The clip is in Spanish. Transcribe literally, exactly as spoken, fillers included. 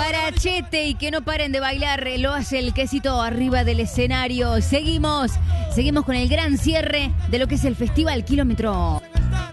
guarachete y que no paren de bailar, lo hace el Quesito arriba del escenario. Seguimos, seguimos con el gran cierre de lo que es el Festival Kilómetro.